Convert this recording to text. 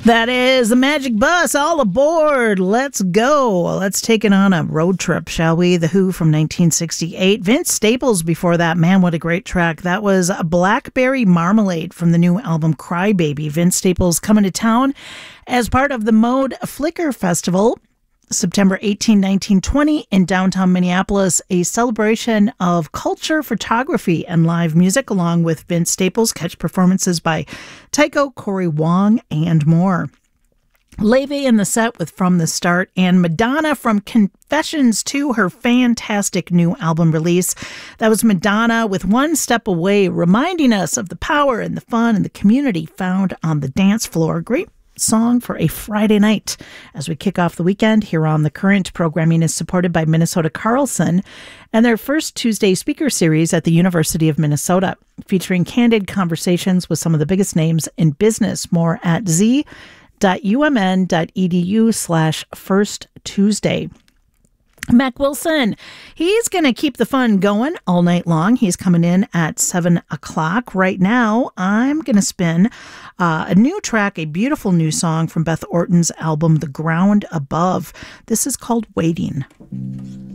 That is the Magic Bus. All aboard. Let's go. Let's take it on a road trip, shall we? The Who from 1968. Vince Staples before that. Man, what a great track. That was Blackberry Marmalade from the new album Cry Baby. Vince Staples coming to town as part of the Mode Flickr Festival. September 18, 19, 20 in downtown Minneapolis, a celebration of culture, photography, and live music, along with Vince Staples, catch performances by Tycho, Corey Wong, and more. Leve in the set with From the Start, and Madonna from Confessions to her fantastic new album release. That was Madonna with One Step Away, reminding us of the power and the fun and the community found on the dance floor. Great song for a Friday night as we kick off the weekend here on The Current. Programming is supported by Minnesota Carlson and their first Tuesday speaker series at the University of Minnesota, featuring candid conversations with some of the biggest names in business. More at z.umn.edu/First Tuesday. Mac Wilson, he's going to keep the fun going all night long. He's coming in at 7 o'clock. Right now, I'm going to spin a new track, a beautiful new song from Beth Orton's album, The Ground Above. This is called Waiting.